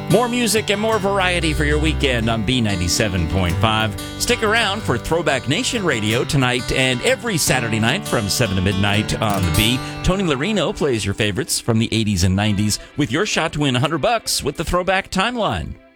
More music and more variety for your weekend on B97.5. Stick around for Throwback Nation Radio tonight and every Saturday night from 7 to midnight on the B. Tony Larino plays your favorites from the 80s and 90s with your shot to win $100 with the Throwback Timeline.